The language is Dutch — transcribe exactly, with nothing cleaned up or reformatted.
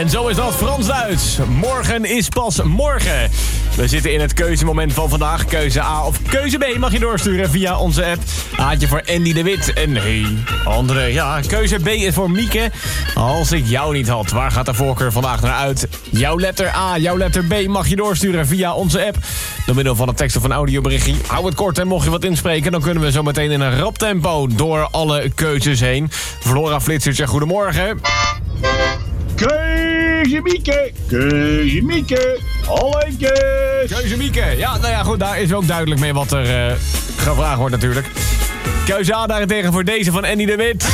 zo is dat Frans-Duits. Morgen is pas morgen. We zitten in het keuzemoment van vandaag. Keuze A of keuze B mag je doorsturen via onze app. Aatje voor Andy de Wit. En nee, André. Ja, keuze B is voor Mieke. Als ik jou niet had, waar gaat de voorkeur vandaag naar uit? Jouw letter A, jouw letter B mag je doorsturen via onze app. Door middel van een tekst of een audioberichtje. Hou het kort en mocht je wat inspreken, dan kunnen we zo meteen in een rap tempo door alle keuzes heen. Flora Flitsertje, goedemorgen. Keuze Mieke, keuze Mieke, alleentjes. Keuze Mieke. Ja, nou ja, goed, daar is ook duidelijk mee wat er uh, gevraagd wordt natuurlijk. Keuze A daarentegen voor deze van Andy de Wit.